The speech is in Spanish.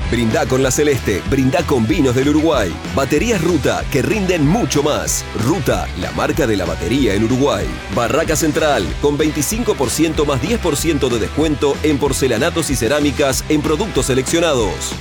Brindá con la Celeste, brindá con vinos del Uruguay. Baterías Ruta, que rinden mucho más. Ruta, la marca de la batería en Uruguay. Barraca Central, con 25% más 10% de descuento en porcelanatos y cerámicas en productos seleccionados.